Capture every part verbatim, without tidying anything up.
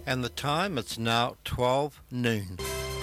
And the time, it's now twelve noon.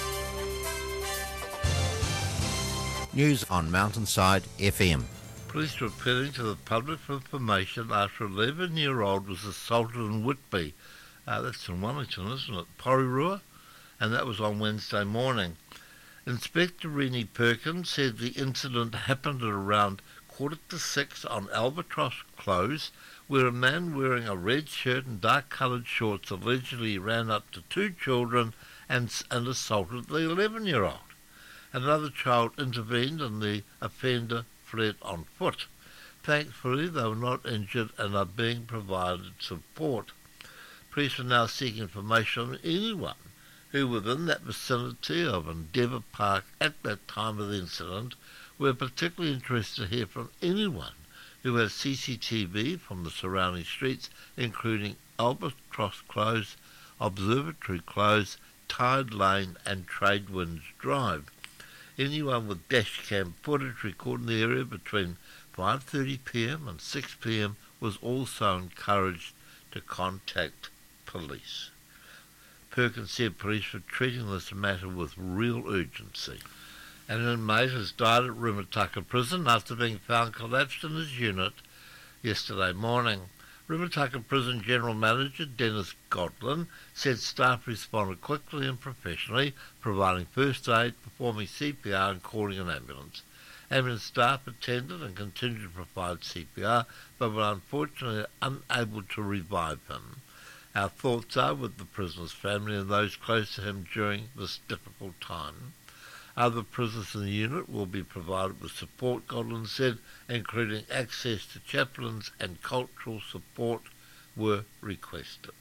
News on Mountainside F M. Police were appealing to the public for information after an eleven-year-old was assaulted in Whitby. Uh, that's in Wellington, isn't it? Porirua? And that was on Wednesday morning. Inspector Rennie Perkins said the incident happened at around quarter to six on Albatross Close, where a man wearing a red shirt and dark-coloured shorts allegedly ran up to two children and, and assaulted the eleven-year-old. Another child intervened and the offender fled on foot. Thankfully, they were not injured and are being provided support. Police are now seeking information on anyone who within that vicinity of Endeavour Park at that time of the incident. We're particularly interested to hear from anyone who has C C T V from the surrounding streets, including Albatross Close, Observatory Close, Tide Lane and Tradewinds Drive. Anyone with dashcam footage recording the area between five thirty p m and six p m was also encouraged to contact police. Perkins said police were treating this matter with real urgency. An inmate has died at Rimutaka Prison after being found collapsed in his unit yesterday morning. Rimutaka Prison General Manager Dennis Godlin said staff responded quickly and professionally, providing first aid, performing C P R and calling an ambulance. Ambulance staff attended and continued to provide C P R, but were unfortunately unable to revive him. Our thoughts are with the prisoner's family and those close to him during this difficult time. Other prisoners in the unit will be provided with support, Godlin said, including access to chaplains and cultural support were requested.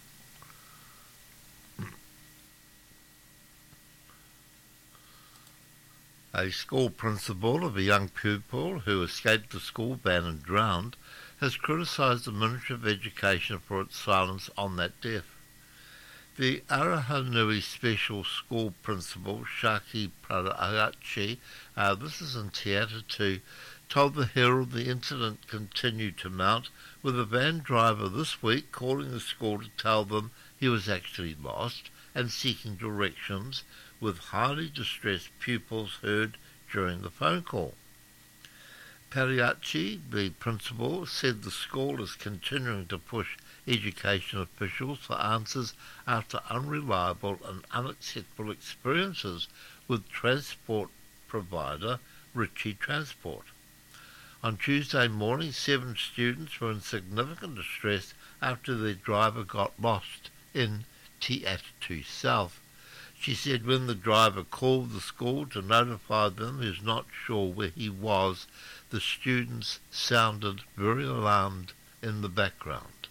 A school principal of a young pupil who escaped the school ban and drowned has criticised the Ministry of Education for its silence on that death. The Arahanui Special School Principal, Shaki Paraachi, uh, this is in Te Atatu, told the Herald the incident continued to mount, with a van driver this week calling the school to tell them he was actually lost and seeking directions, with highly distressed pupils heard during the phone call. Paraachi, the principal, said the school is continuing to push education officials for answers after unreliable and unacceptable experiences with transport provider Ritchie Transport. On Tuesday morning, seven students were in significant distress after their driver got lost in Te Atatu South. She said when the driver called the school to notify them he was not sure where he was, the students sounded very alarmed in the background.